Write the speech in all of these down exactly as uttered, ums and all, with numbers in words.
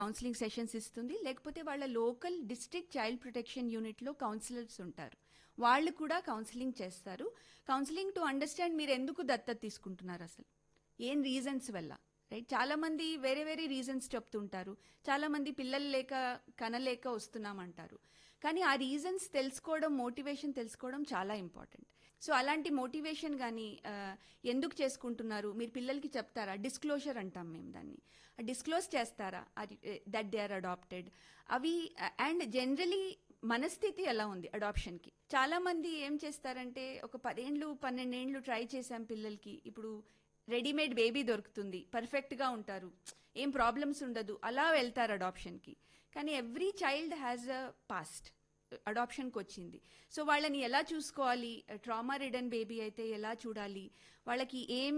Counselling sessions ఇస్తుంది. లేకపోతే వాళ్ళ లోకల్ డిస్ట్రిక్ట్ చైల్డ్ ప్రొటెక్షన్ యూనిట్లో కౌన్సిలర్స్ ఉంటారు, వాళ్ళు కూడా కౌన్సిలింగ్ చేస్తారు. కౌన్సిలింగ్ టు అండర్స్టాండ్ మీరు ఎందుకు దత్తత తీసుకుంటున్నారు, అసలు ఏం రీజన్స్ వల్ల, రైట్? చాలా మంది వేరే వేరే రీజన్స్ చెప్తుంటారు. చాలా మంది పిల్లలు లేక కనలేక వస్తున్నామంటారు. కానీ ఆ రీజన్స్ తెలుసుకోవడం, మోటివేషన్ తెలుసుకోవడం చాలా ఇంపార్టెంట్. సో అలాంటి మోటివేషన్ కానీ ఎందుకు చేసుకుంటున్నారు మీరు పిల్లలకి చెప్తారా? డిస్క్లోజర్ అంటాం మేము దాన్ని. డిస్క్లోజ్ చేస్తారా దట్ దే ఆర్ అడాప్టెడ్ అవి? అండ్ జనరలీ మనస్థితి ఎలా ఉంది అడాప్షన్కి? చాలా మంది ఏం చేస్తారంటే, ఒక పదేండ్లు పన్నెండేండ్లు ట్రై చేశాం పిల్లలకి, ఇప్పుడు రెడీమేడ్ బేబీ దొరుకుతుంది, పర్ఫెక్ట్గా ఉంటారు, ఏం ప్రాబ్లమ్స్ ఉండదు, అలా వెళ్తారు అడాప్షన్కి. కానీ every child has a past, అడాప్షన్కి వచ్చింది. సో వాళ్ళని ఎలా చూసుకోవాలి, ట్రామా రిడన్ బేబీ అయితే ఎలా చూడాలి, వాళ్ళకి ఏం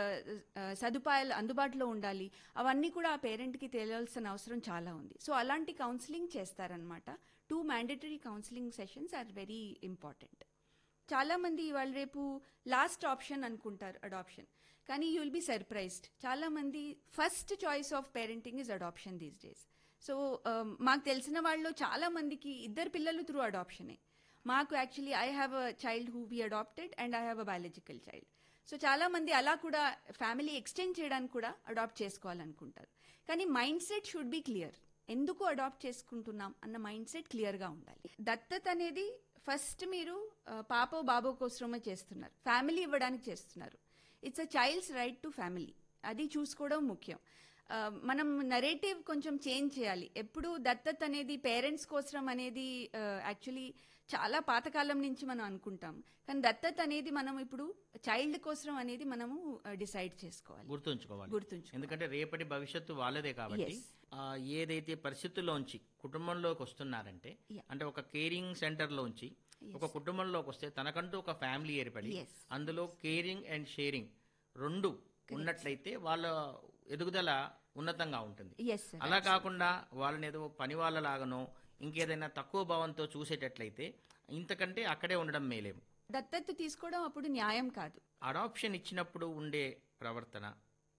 సదుపాయాలు అందుబాటులో ఉండాలి, అవన్నీ కూడా ఆ పేరెంట్కి తెలియాల్సిన అవసరం చాలా ఉంది. సో అలాంటి కౌన్సిలింగ్ చేస్తారనమాట. Two mandatory counselling sessions are very important. చాలామంది ఇవాళ రేపు లాస్ట్ ఆప్షన్ అనుకుంటారు అడాప్షన్, కానీ యూ విల్ బి సర్ప్రైజ్డ్. చాలామంది first choice of parenting is adoption these days. So మాకు తెలిసిన వాళ్ళు చాలా మందికి ఇద్దరు పిల్లలు త్రూ అడాప్షనే. మాకు actually I have a child who be adapted and I have a biological child. So చాలా మంది అలా కూడా ఫ్యామిలీ ఎక్స్టెండ్ చేయడానికి కూడా అడాప్ట్ చేసుకోవాలనుకుంటారు. కానీ mind set should be clear. ఎందుకు అడాప్ట్ చేసుకుంటున్నాం అన్న మైండ్ సెట్ క్లియర్గా ఉండాలి. దత్తత అనేది ఫస్ట్ మీరు పాపో బాబో కోసమే చేస్తున్నారు, ఫ్యామిలీ ఇవ్వడానికి చేస్తున్నారు. It's a child's right to family, అది చూసుకోవడం ముఖ్యం. మనం నరేటివ్ కొంచెం చేంజ్ చేయాలి. ఎప్పుడు దత్తత అనేది పేరెంట్స్ కోసం అనేది యాక్చువల్లీ చాలా పాతకాలం నుంచి మనం అనుకుంటాం, కానీ దత్తత అనేది మనం ఇప్పుడు చైల్డ్ కోసం అనేది మనము డిసైడ్ చేసుకోవాలి, గుర్తుంచుకోవాలి. గుర్తుంచు ఎందుకంటే రేపటి భవిష్యత్తు వాళ్ళదే కాబట్టి. ఏదైతే పరిస్థితుల్లోంచి కుటుంబంలోకి వస్తున్నారంటే, అంటే ఒక కేరింగ్ సెంటర్ లోంచి ఒక కుటుంబంలోకి వస్తే తనకంటూ ఒక ఫ్యామిలీ ఏర్పడి అందులో కేరింగ్ అండ్ షేరింగ్ రెండు ఉన్నట్లయితే వాళ్ళ ఎదుగుదల ఉన్నతంగా ఉంటుంది. అలా కాకుండా వాళ్ళని ఏదో పని వాళ్ళలాగానో ఇంకేదైనా తక్కువ భావంతో చూసేటట్లయితే ఇంతకంటే అక్కడే ఉండడం మేలేము. దత్తత తీసుకోవడం అప్పుడు న్యాయం కాదు. అడాప్షన్ ఇచ్చినప్పుడు ఉండే ప్రవర్తన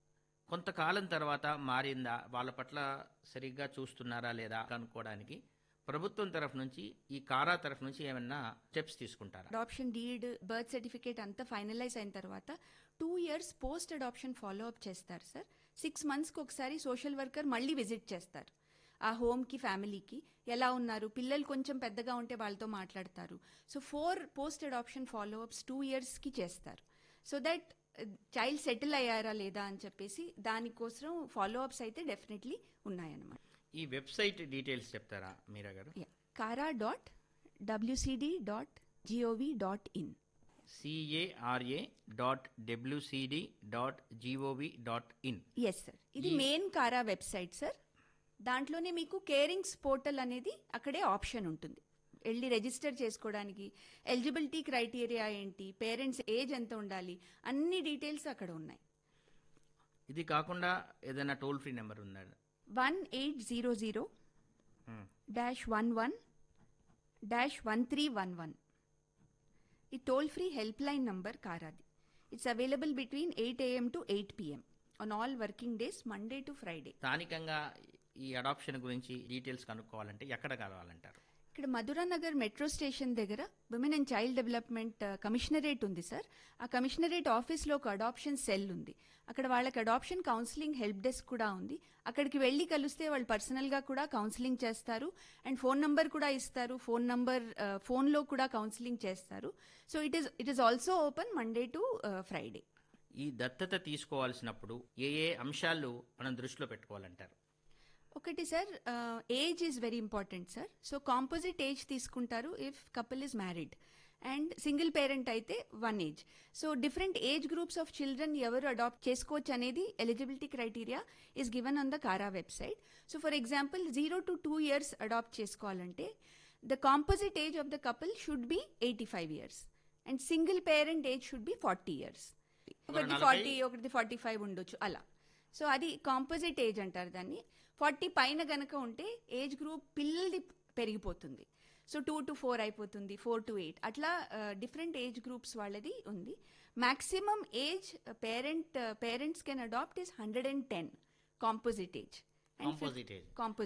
కొంతకాలం తర్వాత మారిందా, వాళ్ళ పట్ల సరిగ్గా చూస్తున్నారా లేదా అనుకోవడానికి ప్రభుత్వం తరఫు నుంచి, ఈ కారా తరఫు నుంచి ఏమైనా స్టెప్స్ తీసుకుంటారా? అడాప్షన్ డీడ్, బర్త్ సర్టిఫికేట్ అంతా ఫైనలైజ్ అయిన తర్వాత two years post adoption follow up చేస్తారు సార్. సిక్స్ మంత్స్కి ఒకసారి సోషల్ వర్కర్ మళ్ళీ విజిట్ చేస్తారు ఆ హోమ్కి, ఫ్యామిలీకి. ఎలా ఉన్నారు, పిల్లలు కొంచెం పెద్దగా ఉంటే వాళ్ళతో మాట్లాడతారు. So four post adoption follow ups two ఇయర్స్కి చేస్తారు. సో దట్ చైల్డ్ సెటిల్ అయ్యారా లేదా అని చెప్పేసి దానికోసం ఫాలో అప్స్ అయితే డెఫినెట్లీ ఉన్నాయన్నమాట. ఈ వెబ్సైట్ డీటెయిల్స్ చెప్తారా మీరా గారు? కారా dot WCD dot GOV dot in. సిఏఆర్ఏ dot WCD dot GOV dot in. Yes sir, ఇది మెయిన్ కారా వెబ్సైట్ సార్. దాంట్లోనే మీకు కేరింగ్స్ పోర్టల్ అనేది అక్కడే ఆప్షన్ ఉంటుంది. వెళ్ళి రిజిస్టర్ చేసుకోవడానికి ఎలిజిబిలిటీ క్రైటీరియా ఏంటి, పేరెంట్స్ ఏజ్ ఎంత ఉండాలి, అన్ని డీటెయిల్స్ అక్కడ ఉన్నాయి. ఇది కాకుండా ఏదైనా టోల్ ఫ్రీ నెంబర్ ఉందా? One eight zero zero dash one one dash one three one one. ఈ toll free help line number కారాది. It's available between eight AM to eight PM on all working days, Monday to Friday. స్థానికంగా ఈ adoption గురించి details కనుక్కోవాలంటే ఎక్కడ కలవాలంటారు? ఇక్కడ Madhuranagar metro station దగ్గర women and child development commissionerate ఉంది sir. ఆ commissionerate ఆఫీస్లో ఒక అడాప్షన్ సెల్ ఉంది. అక్కడ వాళ్ళకి అడాప్షన్ కౌన్సిలింగ్ హెల్ప్ డెస్క్ కూడా ఉంది. అక్కడికి వెళ్ళి కలిస్తే వాళ్ళు పర్సనల్గా కూడా కౌన్సిలింగ్ చేస్తారు అండ్ ఫోన్ నంబర్ కూడా ఇస్తారు. ఫోన్ నంబర్ ఫోన్లో కూడా కౌన్సిలింగ్ చేస్తారు. So it is it is also open Monday to Friday. ఈ దత్తత తీసుకోవాల్సినప్పుడు ఏ ఏ అంశాలు మనం దృష్టిలో పెట్టుకోవాలంటారు? ఒకటి sir, age is very important sir. So composite age తీసుకుంటారు if couple is married, and single parent అయితే one age. So different age groups of children ఎవరు adapt చేసుకోవచ్చు అనేది eligibility criteria is given on the కారా website. So for example zero to two years adapt చేసుకోవాలంటే the composite age of the couple should be eighty five years and single parent age should be forty years. ఒకటి forty ఒకటి forty five ఉండొచ్చు అలా. So అది composite age అంటారు దాన్ని. Forty పైన గనక ఉంటే ఏజ్ గ్రూప్ పిల్లలది పెరిగిపోతుంది. సో టూ టు ఫోర్ అయిపోతుంది, ఫోర్ టు ఎయిట్, అట్లా డిఫరెంట్ ఏజ్ గ్రూప్స్ వాళ్ళది ఉంది. Maximum age parent parents can adapt is hundred and ten composite age. Composite age composite